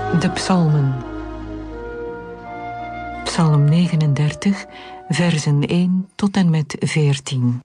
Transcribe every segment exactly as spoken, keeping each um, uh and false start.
De psalmen. Psalm negenendertig, versen één tot en met veertien.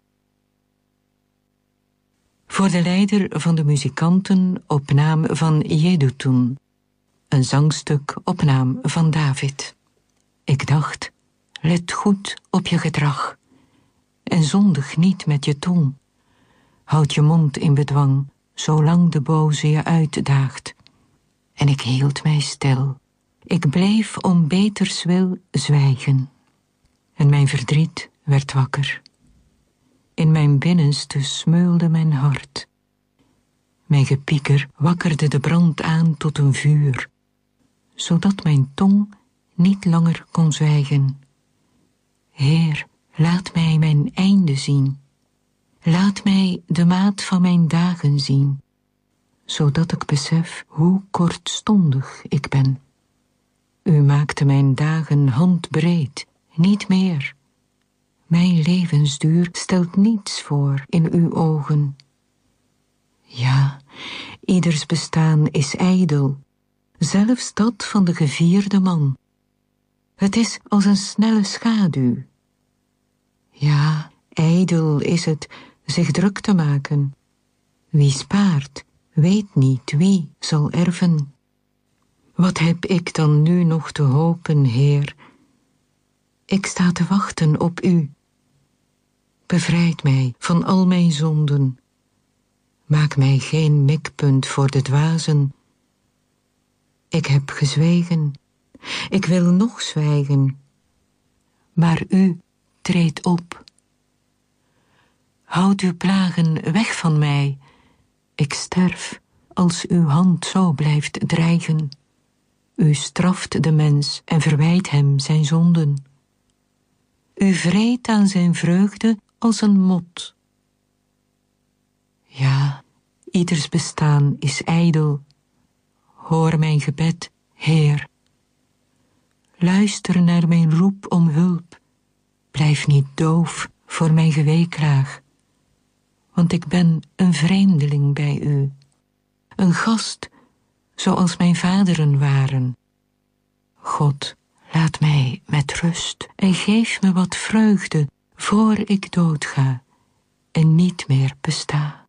Voor de leider van de muzikanten op naam van Jeduthun. Een zangstuk op naam van David. Ik dacht, let goed op je gedrag. En zondig niet met je tong. Houd je mond in bedwang, zolang de boze je uitdaagt. En ik hield mij stil. Ik bleef om beters wil zwijgen. En mijn verdriet werd wakker. In mijn binnenste smeulde mijn hart. Mijn gepieker wakkerde de brand aan tot een vuur, zodat mijn tong niet langer kon zwijgen. Heer, laat mij mijn einde zien. Laat mij de maat van mijn dagen zien, zodat ik besef hoe kortstondig ik ben. U maakte mijn dagen handbreed, niet meer. Mijn levensduur stelt niets voor in uw ogen. Ja, ieders bestaan is ijdel, zelfs dat van de gevierde man. Het is als een snelle schaduw. Ja, ijdel is het zich druk te maken. Wie spaart, weet niet wie zal erven. Wat heb ik dan nu nog te hopen, Heer? Ik sta te wachten op u. Bevrijd mij van al mijn zonden. Maak mij geen mikpunt voor de dwazen. Ik heb gezwegen. Ik wil nog zwijgen. Maar u treedt op. Houd uw plagen weg van mij. Ik sterf als uw hand zo blijft dreigen. U straft de mens en verwijt hem zijn zonden. U vreet aan zijn vreugde als een mot. Ja, ieders bestaan is ijdel. Hoor mijn gebed, Heer. Luister naar mijn roep om hulp. Blijf niet doof voor mijn geweeklaag. Want ik ben een vreemdeling bij u. Een gast, zoals mijn vaderen waren. God, laat mij met rust en geef me wat vreugde voor ik doodga en niet meer besta.